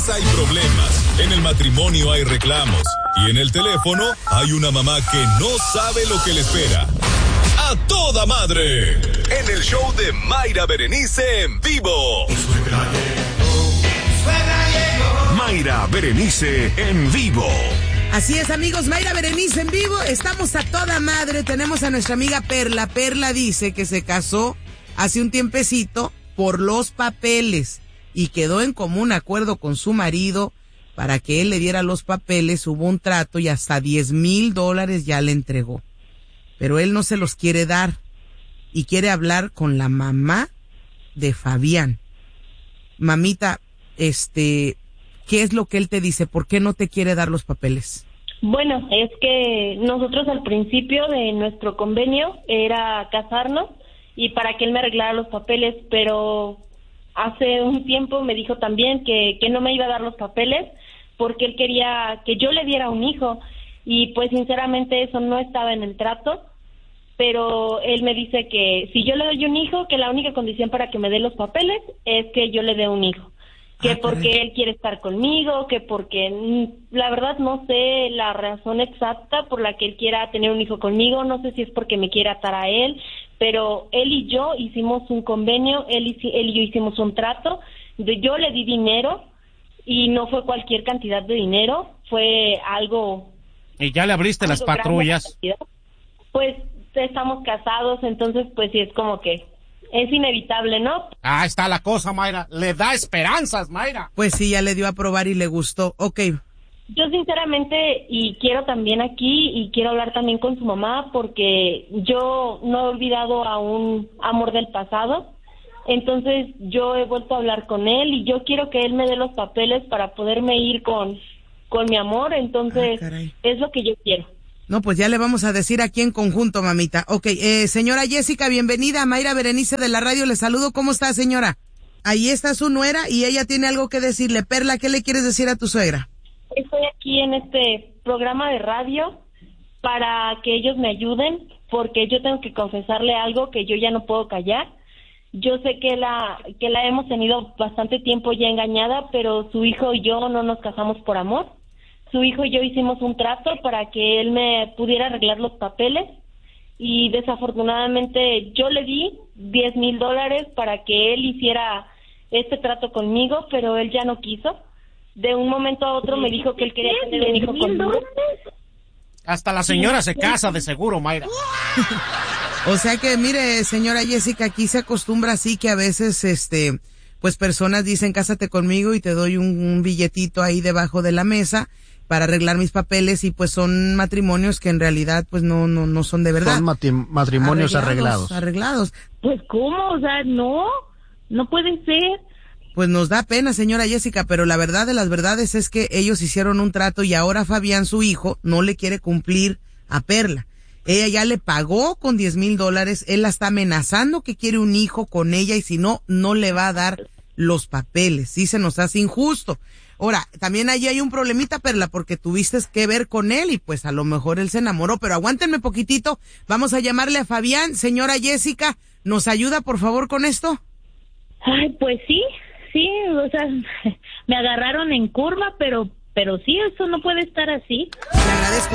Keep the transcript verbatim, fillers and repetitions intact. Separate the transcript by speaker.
Speaker 1: Hay problemas, en el matrimonio hay reclamos y en el teléfono hay una mamá que no sabe lo que le espera. ¡A toda madre! En el show de Mayra Berenice en vivo. Suegra llegó, suegra llegó. Mayra Berenice en vivo.
Speaker 2: Así es, amigos, Mayra Berenice en vivo. Estamos a toda madre. Tenemos a nuestra amiga Perla. Perla dice que se casó hace un tiempecito por los papeles y quedó en común acuerdo con su marido para que él le diera los papeles. Hubo un trato y hasta diez mil dólares ya le entregó. Pero él no se los quiere dar y quiere hablar con la mamá de Fabián. Mamita, este, ¿qué es lo que él te dice? ¿Por qué no te quiere dar los papeles?
Speaker 3: Bueno, es que nosotros al principio de nuestro convenio era casarnos y para que él me arreglara los papeles, pero hace un tiempo me dijo también que, que no me iba a dar los papeles porque él quería que yo le diera un hijo y pues sinceramente eso no estaba en el trato, pero él me dice que si yo le doy un hijo, que la única condición para que me dé los papeles es que yo le dé un hijo, que ah, porque caray. Él quiere estar conmigo, que porque la verdad no sé la razón exacta por la que él quiera tener un hijo conmigo, no sé si es porque me quiere atar a él, pero él y yo hicimos un convenio, él y, él y yo hicimos un trato, de, yo le di dinero y no fue cualquier cantidad de dinero, fue algo...
Speaker 4: ¿Y ya le abriste las patrullas?
Speaker 3: Pues estamos casados, entonces pues sí es como que es inevitable, ¿no?
Speaker 4: Ah, está la cosa, Mayra, le da esperanzas, Mayra.
Speaker 2: Pues sí, ya le dio a probar y le gustó, ok.
Speaker 3: Yo sinceramente, y quiero también aquí, y quiero hablar también con su mamá, porque yo no he olvidado a un amor del pasado, entonces yo he vuelto a hablar con él, y yo quiero que él me dé los papeles para poderme ir con, con mi amor, entonces ah, es lo que yo quiero.
Speaker 2: No, pues ya le vamos a decir aquí en conjunto, mamita. Ok, eh, señora Jessica, bienvenida, Mayra Berenice de la radio, le saludo, ¿cómo está, señora? Ahí está su nuera, y ella tiene algo que decirle. Perla, ¿qué le quieres decir a tu suegra?
Speaker 3: Estoy aquí en este programa de radio para que ellos me ayuden, porque yo tengo que confesarle algo que yo ya no puedo callar. Yo sé que la que la hemos tenido bastante tiempo ya engañada, pero su hijo y yo no nos casamos por amor. Su hijo y yo hicimos un trato para que él me pudiera arreglar los papeles y desafortunadamente yo le di diez mil dólares para que él hiciera este trato conmigo, pero él ya no quiso. De un momento a otro me dijo que él quería tener un hijo conmigo.
Speaker 4: Hasta la señora se casa de seguro, Mayra.
Speaker 2: O sea que, mire, señora Jessica, aquí se acostumbra así que a veces, este, pues personas dicen, cásate conmigo y te doy un, un billetito ahí debajo de la mesa para arreglar mis papeles, y pues son matrimonios que en realidad pues no no no son de verdad.
Speaker 5: Son mati- matrimonios arreglados.
Speaker 2: Arreglados.
Speaker 3: Pues ¿cómo? O sea, no, no puede ser.
Speaker 2: Pues nos da pena, señora Jessica, pero la verdad de las verdades es que ellos hicieron un trato y ahora Fabián, su hijo, no le quiere cumplir a Perla. Ella ya le pagó con diez mil dólares, él la está amenazando que quiere un hijo con ella y si no, no le va a dar los papeles. Sí se nos hace injusto. Ahora, también allí hay un problemita, Perla, porque tuviste que ver con él y pues a lo mejor él se enamoró, pero aguántenme poquitito, vamos a llamarle a Fabián. Señora Jessica, ¿nos ayuda por favor con esto?
Speaker 3: Ay, pues sí. Sí, o sea, me agarraron en curva, pero pero sí, eso no puede estar así.
Speaker 2: Le agradezco.